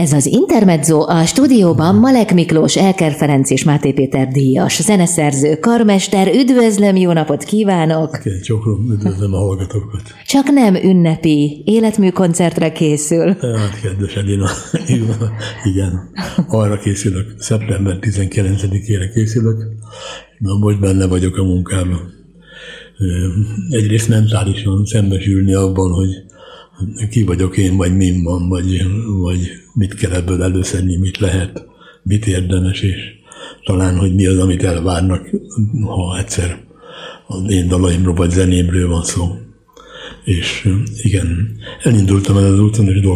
Ez az Intermezzo, a stúdióban Malek Miklós, Elker Ferenc és Máté Péter díjas, zeneszerző, karmester. Üdvözlöm, jó napot kívánok! Csokrom, üdvözlöm a hallgatókat. Csak nem ünnepi életműkoncertre készül. Hát, kedves Edina, igen, arra készülök, szeptember 19-ére készülök, na most benne vagyok a munkában. Egyrészt mentálisan szembesülni abban, hogy ki vagyok én, vagy min van, vagy mit kell ebből előszedni, mit lehet, mit érdemes, és talán, hogy mi az, amit elvárnak, ha egyszer az én dalaimról vagy zenémről van szó. És igen, elindultam el az úton, és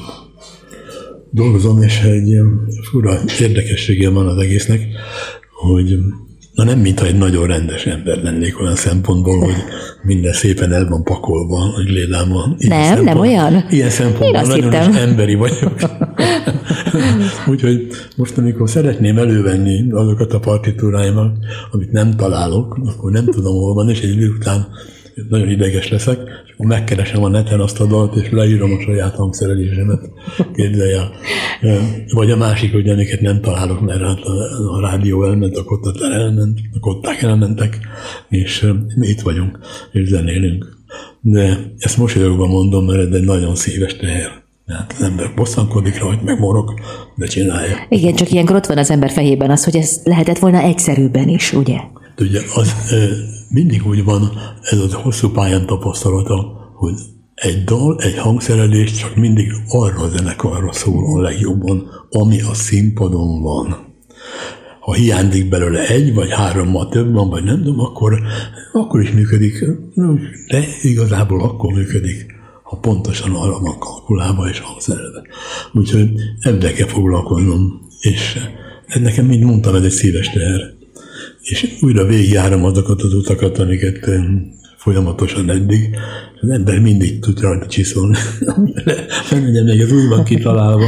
dolgozom, és egy ilyen fura érdekessége van az egésznek, hogy nem mintha egy nagyon rendes ember lennék olyan szempontból, hogy minden szépen el van pakolva, hogy léláma. Nem olyan? Ilyen szempontból nagyon is emberi vagyok. Úgyhogy most, amikor szeretném elővenni azokat a partitúráimat, amit nem találok, akkor nem tudom, hol van, és egy idő után nagyon ideges leszek, és akkor megkeresem a neten azt a dalt, és leírom a saját hangszerelésemet, képzelj el. Vagy a másik, hogy amiket nem találok, mert hát a rádió elment, a kottatár elment, a kották elmentek, és mi itt vagyunk, és zenélünk. De ezt mosolyogva mondom, mert ez egy nagyon szíves teher. Hát az ember bosszankodik rá, hogy megmorog, de csinálja. Igen, csak ilyenkor ott van az ember fejében az, hogy ez lehetett volna egyszerűbben is, ugye? Ugye, az mindig úgy van, ez a hosszú pályán tapasztalata, hogy egy dal, egy hangszerelés csak mindig arra a zenekarra szól a legjobban, ami a színpadon van. Ha hiányzik belőle egy, vagy hárommal több van, vagy nem tudom, akkor is működik, de igazából akkor működik, ha pontosan arra van kalkulálva és hangszerelve. Úgyhogy ebben kell foglalkoznom, és ez nekem, mint mondtam, ez egy szíves teher. És újra végigjárom azokat az utakat, amiket folyamatosan eddig. Az ember mindig tud rajta csiszolni. Nem ugye még az úgy van kitalálva,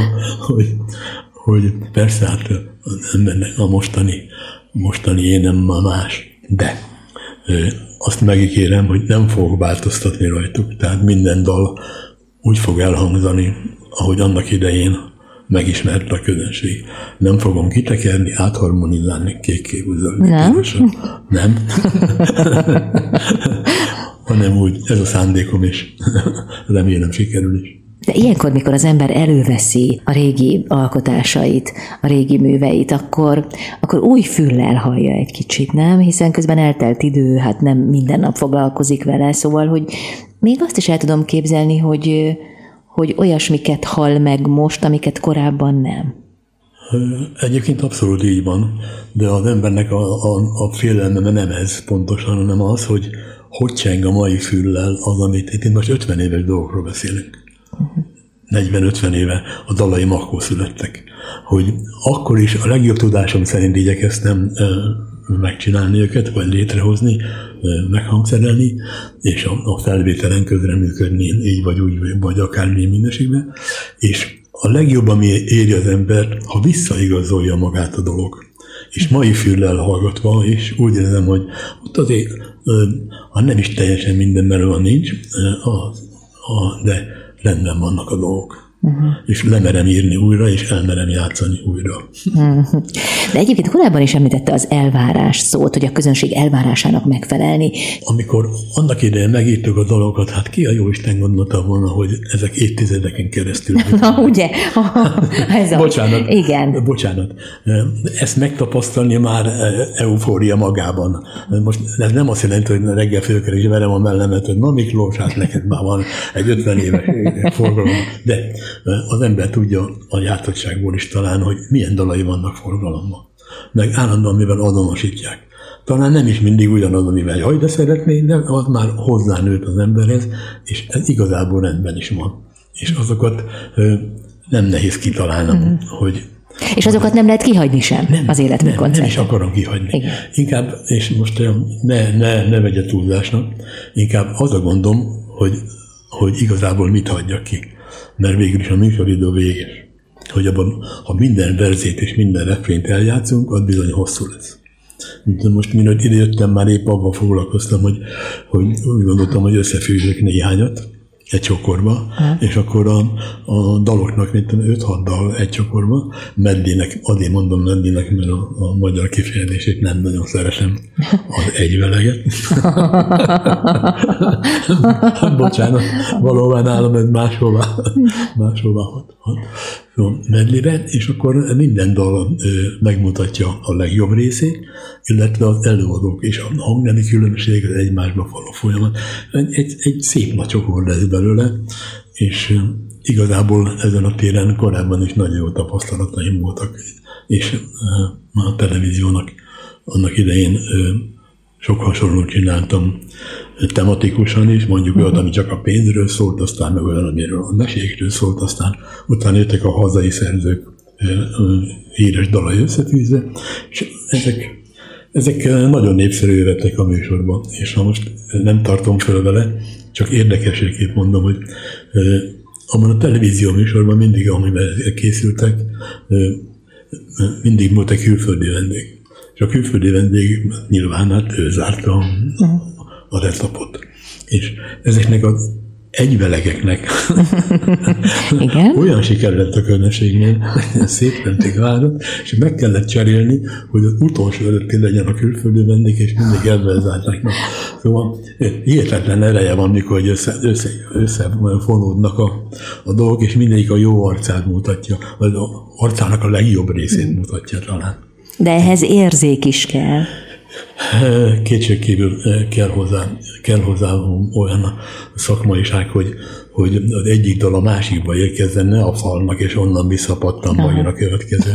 hogy persze hát az embernek a mostani én nem más. De azt megígérem, hogy nem fogok változtatni rajtuk. Tehát minden dal úgy fog elhangzani, ahogy annak idején megismert a közönség. Nem fogom kitekerni, átharmonizálni kék-kék-zöld. Nem. Hanem úgy, ez a szándékom, és remélem sikerül is. De ilyenkor, mikor az ember előveszi a régi alkotásait, a régi műveit, akkor új füllel hallja egy kicsit, nem? Hiszen közben eltelt idő, hát nem minden nap foglalkozik vele, szóval, hogy még azt is el tudom képzelni, hogy olyasmiket hall meg most, amiket korábban nem. Egyébként abszolút így van, de az embernek a félelme nem ez pontosan, hanem az, hogy cseng a mai füllel az, amit itt most 50 éves dolgokról beszélünk. 40-50 éve a dalaim akkor születtek. Hogy akkor is a legjobb tudásom szerint igyekeztem megcsinálni őket, vagy létrehozni, meghangszerelni, és a felvételen közreműködni, így vagy úgy, vagy akármilyen minőségben. És a legjobb, ami éri az embert, ha visszaigazolja magát a dolog. És mai füllel hallgatva, és úgy érzem, hogy ott azért, ha nem is teljesen minden, mert olyan nincs, de rendben vannak a dolgok. És lemerem írni újra, és elmerem játszani újra. De egyébként korábban is említette az elvárás szót, hogy a közönség elvárásának megfelelni. Amikor annak idején megírtuk a dalokat, hát ki a jóisten gondolta volna, hogy ezek évtizedeken keresztül. Na ugye? Bocsánat. Igen. Bocsánat. Ezt megtapasztalni már eufória magában. Most ez nem azt jelenti, hogy reggel fölkel és verem a mellemet, hogy na Miklós, hát neked már van egy 50 éves forgalom. De az ember tudja a játszottságból is talán, hogy milyen dalai vannak forgalomban. Meg állandóan mivel azonosítják. Talán nem is mindig ugyanaz, amivel jaj, de szeretnék, de az már hozzánőtt az emberhez, és ez igazából rendben is van. És azokat nem nehéz kitalálnom, hogy... És azokat nem lehet kihagyni sem az életműkoncerten. Nem is akarom kihagyni. Igen. Inkább, és most ne vegye túlzásnak, inkább az a gondom, hogy igazából mit hagyjak ki. Mert végül is a műsoridő véges. Hogy abban, ha minden verzét és minden refrént eljátszunk, az bizony hosszú lesz. Most minőtt ide jöttem, már épp abban foglalkoztam, hogy úgy gondoltam, hogy összefűzök néhányat, egy csokorba, és akkor a daloknak, mint 5-6 dal egy csokorba, medlinek, azért mondom medlinek, mert a magyar kifejezését nem nagyon szeretem, az egyveleget. Bocsánat, valóban nálam ez máshova hat. Medliben, és akkor minden dal megmutatja a legjobb részét, illetve az előadók és a hangnemi különbség, az egymásba való folyamat. Egy szép nagy csokor lesz belőle, és igazából ezen a téren korábban is nagyon jó tapasztalataim voltak, és a televíziónak annak idején sok hasonlót csináltam tematikusan is, mondjuk olyan, ami csak a pénzről szólt, aztán meg olyan, amiről a mesékről szólt, aztán utána jöttek a hazai szerzők híres dalai összefűzve, és ezek nagyon népszerű lettek a műsorban, és ha most nem tartom föl vele, csak érdekességként mondom, hogy abban a televízió műsorban mindig, amiben készültek, mindig volt egy külföldi vendég. És a külföldi vendég nyilván hát ő zárta a retlapot. És ezeknek az egyvelegeknek olyan siker lett a közönségnél, szétmenték várat, és meg kellett cserélni, hogy az utolsó előtti legyen a külföldi vendég, és mindig ebben zárták. Szóval hihetetlen ereje van, mikor összefonódnak a dolgok, és mindegyik a jó arcát mutatja, vagy az arcának a legjobb részét mutatja talán. De ehhez érzék is kell. Kétségkívül kell hozzá olyan szakmaiság, hogy az egyik dal a másikba érkezzen, ne a falnak, és onnan visszapattanva jön a következő.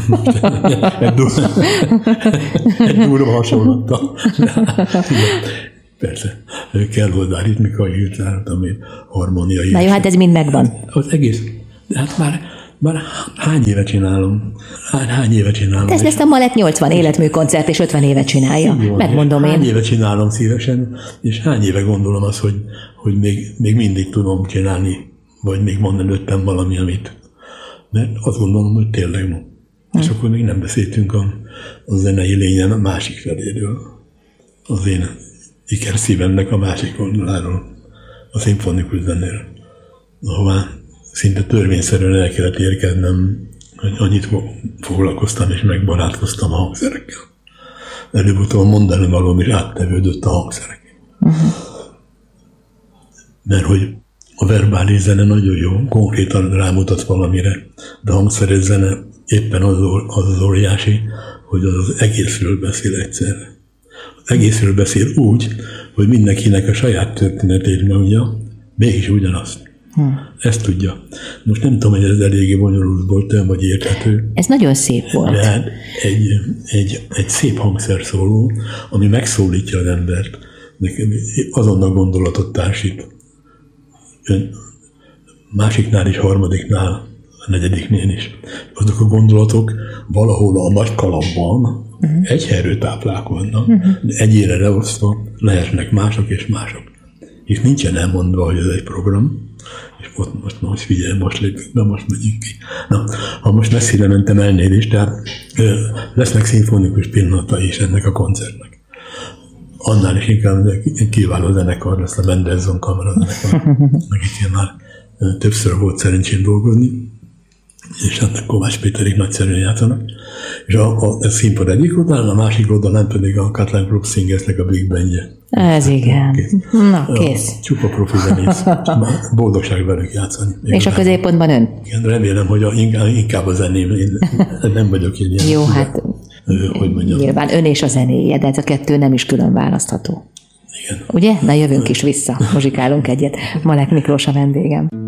Egy durva hasonlattal. Persze, kell hozzá ritmikai hűtlárat, ami harmóniai. Na jó, hát ez mind megvan. Az egész, hát már hány éve csinálom? Ezt a Malett 80 életműkoncert, és 50 éve csinálja. Jó, megmondom én. Hány éve csinálom szívesen, és hány éve gondolom azt, hogy még mindig tudom csinálni, vagy még van előttem valami, amit. Mert azt gondolom, hogy tényleg van. És akkor még nem beszéltünk a zenei lényen a másik feléről. Az én ikerszívemnek a másik oldaláról, a szimfonikus zenéről. Ahová szinte törvényszerűen el kellett érkeznem, hogy annyit foglalkoztam és megbarátkoztam a hangszerekkel. Előbb-utóbb mondani valóm is áttevődött a hangszerek. Mert hogy a verbális zene nagyon jó, konkrétan rámutat valamire, de a hangszeres zene éppen az óriási, hogy az egészről beszél egyszerre. Az egészről beszél úgy, hogy mindenkinek a saját történetét mondja, mégis ugyanazt. Ezt tudja. Most nem tudom, hogy ez eléggé bonyolult volt, vagy érthető. Ez nagyon szép volt. De hát egy szép hangszerszóló, ami megszólítja az embert, azonnal gondolatot társít. Másiknál is, harmadiknál, a negyediknél is. Azok a gondolatok valahol a nagy kalapban egy helyről táplálkoznak, de egyére leosztva lehetnek mások és mások. És nincsen elmondva, hogy ez egy program, és most figyelj, most lépünk, most megyünk ki. Na, ha most messzire mentem, elnézést, tehát lesznek szimfonikus pillanatai is ennek a koncertnek. Annál is inkább kiváló zenekar lesz a Mendelssohn kamarazenekar, akiknél már többször volt szerencsém dolgozni, és ennek Kovács Péterik nagyszerűen játszanak. És a színpad egyik oldalán, a másik oldalán pedig a Kathleen Group Singersnek a Big Bandje. Ez igen. Kész. Na, kész. Csupa profi zenész. Boldogság velük játszani. És a középpontban ön? Igen, remélem, hogy inkább a zeném. Én nem vagyok egy ilyen. Jó, hát hogy mondjam. Nyilván ön és a zenéje, de ez a kettő nem is külön választható. Igen. Ugye? Na jövünk is vissza. Muzsikálunk egyet. Malek Miklós a vendégem.